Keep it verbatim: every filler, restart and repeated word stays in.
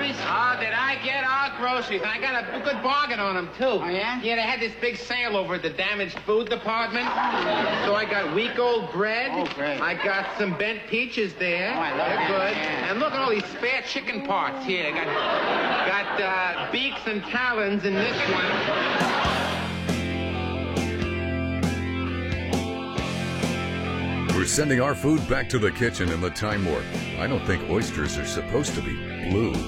groceries? Oh, did I get our groceries? I got a good bargain on them, too. Oh, yeah? Yeah, they had this big sale over at the damaged food department. So I got week-old bread. Oh, great. I got some bent peaches there. Oh, I love They're that, good. yeah. And look at all these spare chicken parts here. I got, got uh, beaks and talons in this one. We're sending our food back to the kitchen in the Time Warp. I don't think oysters are supposed to be blue.